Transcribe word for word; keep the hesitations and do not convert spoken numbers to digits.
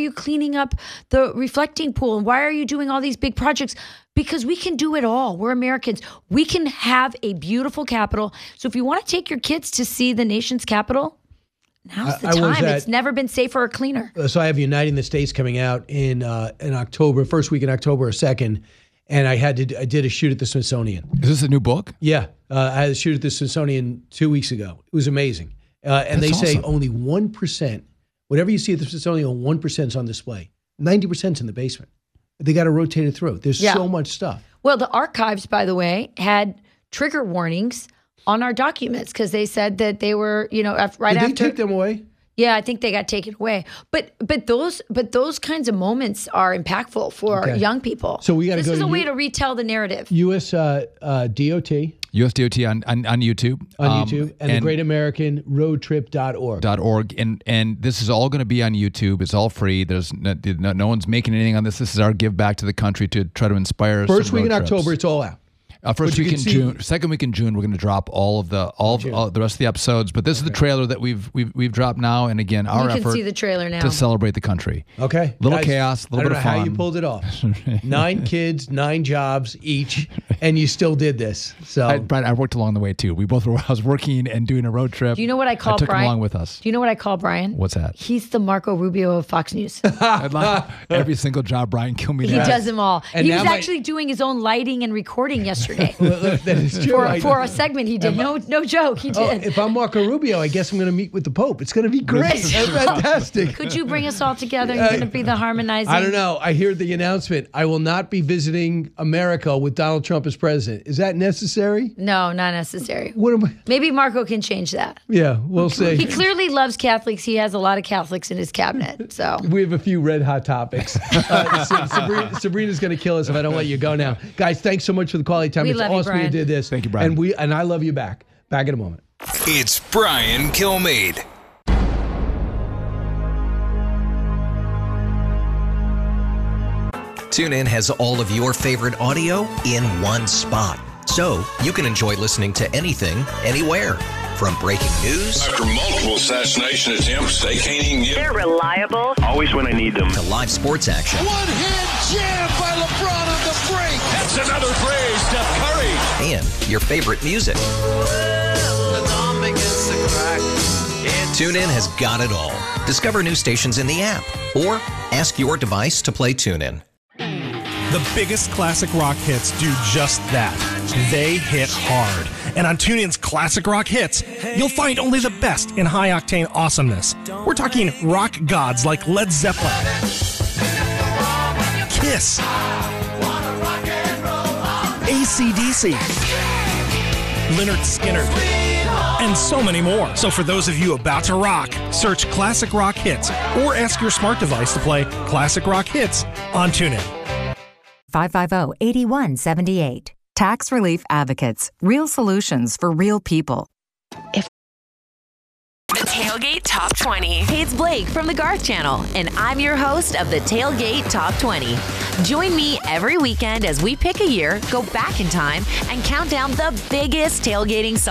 you cleaning up the reflecting pool? And why are you doing all these big projects? Because we can do it all. We're Americans. We can have a beautiful capital. So if you want to take your kids to see the nation's capital, now's the I, I time. at, it's never been safer or cleaner. So I have Uniting the States coming out in uh, in October, first week in October or second. And I had to I did a shoot at the Smithsonian. Is this a new book? Yeah. Uh, I had a shoot at the Smithsonian two weeks ago. It was amazing. Uh, and That's they say awesome. only one percent, whatever you see at the Smithsonian, one percent is on display. ninety percent is in the basement. They got to rotate it through. There's Yeah. so much stuff. Well, the archives, by the way, had trigger warnings on our documents because they said that they were, you know, af- right Did after. they take them away? Yeah, I think they got taken away. But but those but those kinds of moments are impactful for Okay. young people. So we gotta This go is to a way you- to retell the narrative. U S uh, uh, D O T U S D O T on, on, on YouTube. on Um, YouTube and, the Great American Road Trip dot org. dot org and and this is all going to be on YouTube. It's all free. There's no, no, no one's making anything on this. This is our give back to the country to try to inspire. First some week in road trips. October, it's all out. Uh, first But you week in can see- June, second week in June, we're going to drop all of the all, of, all the rest of the episodes. But this is the trailer that we've we've we've dropped now. And again, our You can effort see the trailer now. to celebrate the country. Okay. Little Guys, chaos, I little don't bit know of how fun. you pulled it off. Nine kids, nine jobs each, and you still did this. So I, Brian, I worked along the way too. We both were. I was working and doing a road trip. Do you know what I call I took Brian? him along with us. Do you know what I call Brian? What's that? He's the Marco Rubio of Fox News. I'd like every single job Brian Kilmeade He has. does them all. And he now was my- actually doing his own lighting and recording yesterday. that is true. for, I- for a segment he did. No no joke, he oh, did. if I'm Marco Rubio, I guess I'm going to meet with the Pope. It's going to be great. This That's fantastic. Could you bring us all together? You're going to be the harmonizing. I don't know. I hear the announcement. I will not be visiting America with Donald Trump as president. Is that necessary? No, not necessary. What am I? Maybe Marco can change that. Yeah, we'll He see. clearly loves Catholics. He has a lot of Catholics in his cabinet. So We have a few red hot topics. Uh, Sa- Sabrina, Sabrina's going to kill us if I don't let you go now. Guys, thanks so much for the quality time. We it's love you, awesome you Brian. did this. Thank you, Brian. And we and I love you back. Back in a moment. It's Brian Kilmeade. TuneIn has all of your favorite audio in one spot. So you can enjoy listening to anything, anywhere. From breaking news After multiple assassination attempts, they can't even get... They're reliable. Always when I need them. to live sports action One-hand jam by LeBron on the break. That's another play, Steph Curry. and your favorite music. TuneIn has got it all. Discover new stations in the app or ask your device to play TuneIn. The biggest classic rock hits do just that. They hit hard. And on TuneIn's Classic Rock Hits, you'll find only the best in high-octane awesomeness. We're talking rock gods like Led Zeppelin, Kiss, A C D C, Lynyrd Skynyrd, and so many more. So for those of you about to rock, search Classic Rock Hits or ask your smart device to play Classic Rock Hits on TuneIn. five five zero, eight one seven eight. Tax Relief Advocates. Real solutions for real people. The Tailgate Top twenty. Hey, it's Blake from the Garth Channel, and I'm your host of the Tailgate Top twenty. Join me every weekend as we pick a year, go back in time, and count down the biggest tailgating songs.